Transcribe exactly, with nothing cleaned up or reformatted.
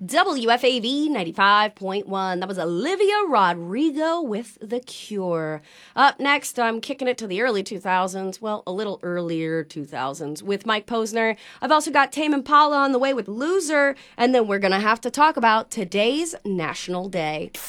W F A V ninety-five point one. That was Olivia Rodrigo with The Cure. Up next, I'm kicking it to the early two thousands. Well, a little earlier two thousands with Mike Posner. I've also got Tame Impala on the way with Loser. And then we're going to have to talk about today's National Day.